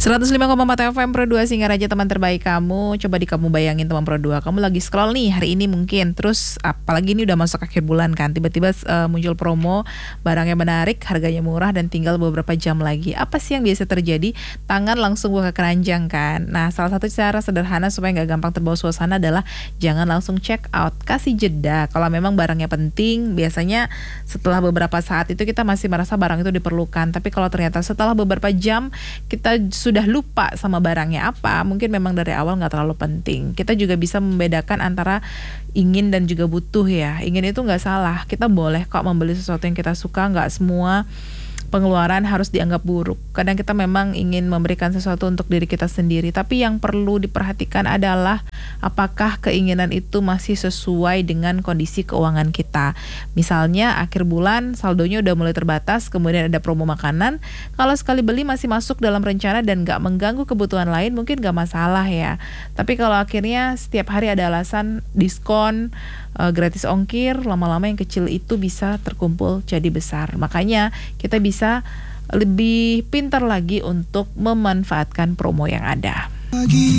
105,4 FM Pro 2 Singaraja, teman terbaik kamu. Coba kamu bayangin teman Pro 2, kamu lagi scroll nih hari ini mungkin. Terus apalagi ini udah masuk akhir bulan kan, tiba-tiba muncul promo, barangnya menarik, harganya murah dan tinggal beberapa jam lagi. Apa sih yang biasa terjadi? Tangan langsung buka keranjang kan. Nah, salah satu cara sederhana supaya nggak gampang terbawa suasana adalah jangan langsung check out, kasih jeda. Kalau memang barangnya penting, biasanya setelah beberapa saat itu kita masih merasa barang itu diperlukan. Tapi kalau ternyata setelah beberapa jam kita sudah lupa sama barangnya apa, mungkin memang dari awal nggak terlalu penting. Kita juga bisa membedakan antara ingin dan juga butuh ya. Ingin itu nggak salah, kita boleh kok membeli sesuatu yang kita suka, nggak semua pengeluaran harus dianggap buruk. Kadang kita memang ingin memberikan sesuatu untuk diri kita sendiri, tapi yang perlu diperhatikan adalah apakah keinginan itu masih sesuai dengan kondisi keuangan kita. Misalnya akhir bulan saldonya udah mulai terbatas, kemudian ada promo makanan, kalau sekali beli masih masuk dalam rencana dan gak mengganggu kebutuhan lain, mungkin gak masalah ya. Tapi kalau akhirnya setiap hari ada alasan diskon, gratis ongkir, lama-lama yang kecil itu bisa terkumpul jadi besar. Makanya kita bisa lebih pintar lagi untuk memanfaatkan promo yang ada.